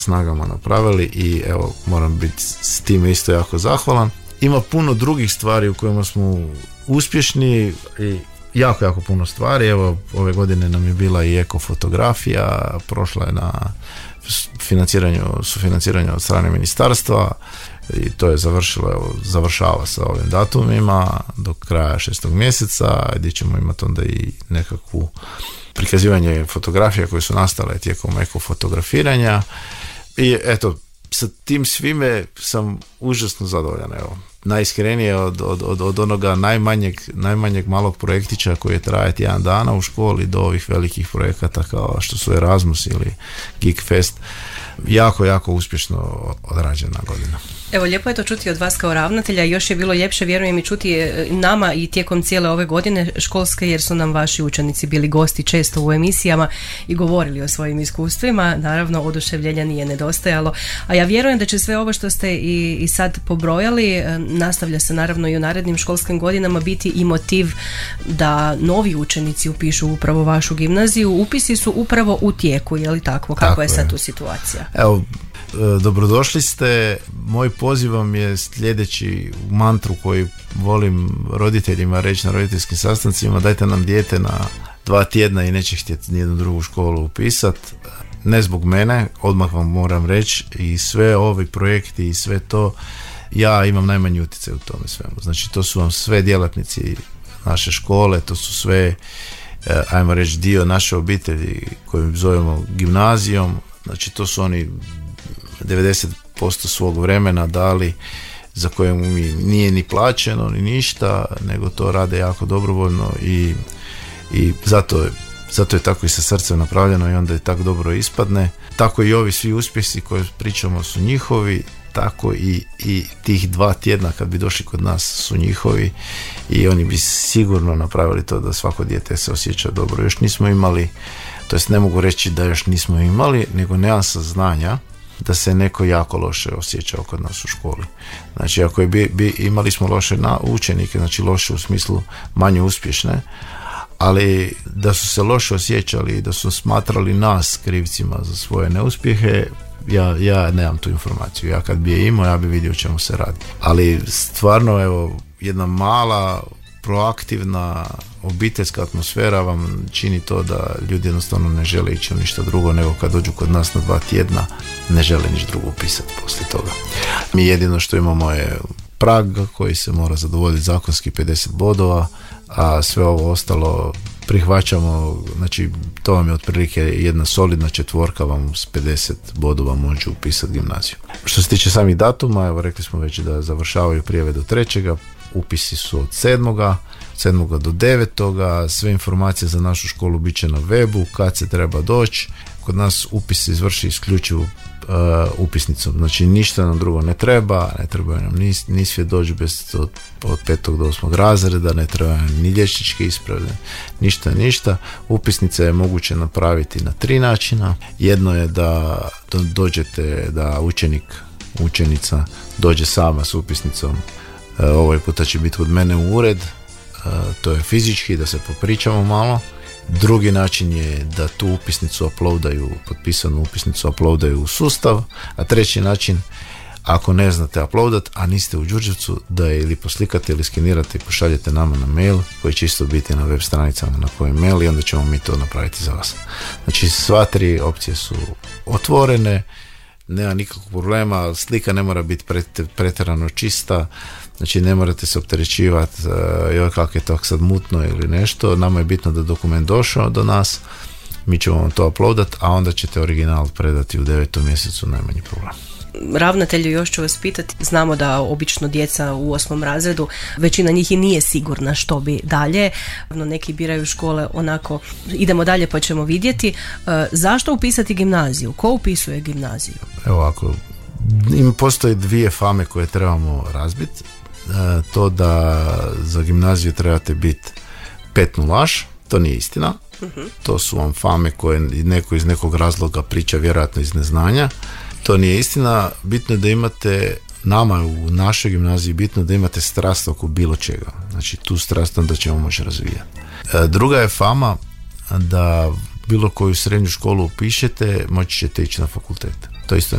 snagama napravili i evo, moram biti s tim isto jako zahvalan. Ima puno drugih stvari u kojima smo uspješni i jako puno stvari. Evo, ove godine nam je bila i ekofotografija, prošla je na sufinanciranju od strane ministarstva i to je završava sa ovim datumima do kraja 6. mjeseca, gdje ćemo imati onda i nekakvu prikazivanje fotografija koje su nastale tijekom ekofotografiranja i eto, sa tim svime sam užasno zadovoljan. Evo, najiskrenije od onoga najmanjeg malog projektića koji je traje tjedan dana u školi do ovih velikih projekata kao što su Erasmus ili Geekfest. Jako uspješno odrađena godina. Evo, lijepo je to čuti od vas kao ravnatelja. Još je bilo ljepše, vjerujem, i čuti nama i tijekom cijele ove godine školske, jer su nam vaši učenici bili gosti često u emisijama i govorili o svojim iskustvima. Naravno, oduševljenja nije nedostajalo. A ja vjerujem da će sve ovo što ste i sad pobrojali, nastavlja se naravno i u narednim školskim godinama, biti i motiv da novi učenici upišu upravo vašu gimnaziju. Upisi su upravo u tijeku, je li tako? Kako je sad tu situacija? Evo, dobrodošli ste. Moj poziv vam je sljedeći mantru koji volim roditeljima reći na roditeljskim sastancima: dajte nam dijete na 2 tjedna i neće htjeti nijednu drugu školu upisat. Ne zbog mene, odmah vam moram reći, i sve ovi projekti i sve to, ja imam najmanji utjecaj u tome svemu. Znači, to su vam sve djelatnici naše škole, to su sve, ajmo reći, dio naše obitelji koju zovemo gimnazijom. Znači, to su oni 90% svog vremena dali, za koje mi nije ni plaćeno ni ništa, nego to rade jako dobrovoljno i zato je tako i sa srcem napravljeno i onda je tako dobro ispadne. Tako i ovi svi uspjesi koje pričamo su njihovi, tako i tih 2 tjedna kad bi došli kod nas su njihovi i oni bi sigurno napravili to da svako dijete se osjeća dobro. Još nismo imali, to jest ne mogu reći da još nismo imali, nego nemam saznanja da se neko jako loše osjećao kod nas u školi. Znači, ako imali smo loše učenike, znači loše u smislu manje uspješne, ali da su se loše osjećali i da su smatrali nas krivcima za svoje neuspjehe, ja nemam tu informaciju. Ja kad bi je imao, ja bi vidio o čemu se radi. Ali stvarno, evo, jedna mala proaktivna obiteljska atmosfera vam čini to da ljudi jednostavno ne žele ići u ništa drugo nego kad dođu kod nas na 2 tjedna ne žele ništa drugo upisati poslije toga. Mi jedino što imamo je prag koji se mora zadovoljiti zakonski 50 bodova, a sve ovo ostalo prihvaćamo, znači to vam je otprilike jedna solidna 4 vam s 50 bodova može upisati gimnaziju. Što se tiče samih datuma, evo, rekli smo već da završavaju prijave do 3. Upisi su od 7. do 9. Sve informacije za našu školu bit će na webu, kad se treba doći. Kod nas upis se izvrši isključivo upisnicom, znači ništa nam drugo ne treba nam ni svjedodžbe od 5. do 8. razreda, ne treba ni liječničke isprave, ništa. Upisnica je moguće napraviti na 3 načina. Jedno je da dođete, da učenica dođe sama s upisnicom. Ovaj puta će biti kod mene u ured, to je fizički, da se popričamo malo. Drugi način je da tu upisnicu uploadaju, potpisanu upisnicu uploadaju u sustav, a treći način, ako ne znate uploadat, a niste u Đurđevcu, da je ili poslikate ili skenirate i pošaljete nama na mail, koji će isto biti na web stranicama na kojem mail, i onda ćemo mi to napraviti za vas. Znači, sva 3 opcije su otvorene, nema nikakvog problema, slika ne mora biti pretjerano čista, znači ne morate se opterećivati kako je to sad mutno ili nešto. Nama je bitno da dokument došao do nas, mi ćemo vam to uploadat, a onda ćete original predati u 9. mjesecu, najmanji problem. Ravnatelju, još ću vas pitati, znamo da obično djeca u 8. razredu, većina njih i nije sigurna što bi dalje, neki biraju škole onako, idemo dalje pa ćemo vidjeti. Zašto upisati gimnaziju? Ko upisuje gimnaziju? Evo, ako postoje 2 fame koje trebamo razbiti. To da za gimnaziju trebate biti 5.0, to nije istina. To su vam fame koje neko iz nekog razloga priča, vjerojatno iz neznanja. To nije istina. Bitno je da imate, nama u našoj gimnaziji bitno da imate strast oko bilo čega. Znači, tu strast onda ćemo moći razvijati. Druga je fama da bilo koju srednju školu upišete, moći ćete ići na fakultet. to isto